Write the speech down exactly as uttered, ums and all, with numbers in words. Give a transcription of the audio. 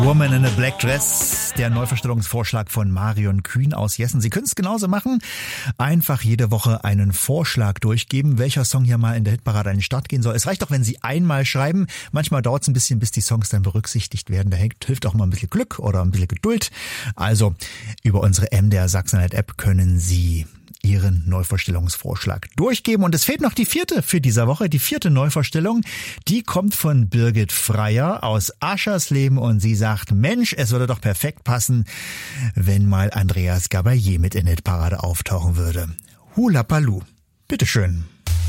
Woman in a Black Dress, der Neuverstellungsvorschlag von Marion Kühn aus Jessen. Sie können es genauso machen. Einfach jede Woche einen Vorschlag durchgeben, welcher Song hier mal in der Hitparade an den Start gehen soll. Es reicht auch, wenn Sie einmal schreiben. Manchmal dauert es ein bisschen, bis die Songs dann berücksichtigt werden. Da hilft auch mal ein bisschen Glück oder ein bisschen Geduld. Also über unsere M D R Sachsen-Anhalt App können Sie Ihren Neuvorstellungsvorschlag durchgeben. Und es fehlt noch die vierte für diese Woche. Die vierte Neuvorstellung, die kommt von Birgit Freier aus Aschersleben und sie sagt, Mensch, es würde doch perfekt passen, wenn mal Andreas Gabalier mit in der Hitparade auftauchen würde. Hula Paloo. Bitteschön.